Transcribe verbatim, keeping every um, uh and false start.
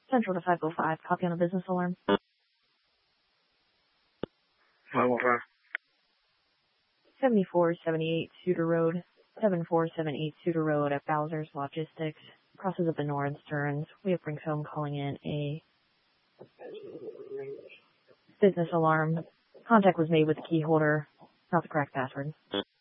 Central to five oh five. Copy on a business alarm. five oh five. seventy-four seventy-eight Suter Road. seventy-four seventy-eight Suter Road at Bowser's Logistics. Crosses up the Norris turns. We have Brinks Home calling in a business alarm. Contact was made with the key holder, not the correct password.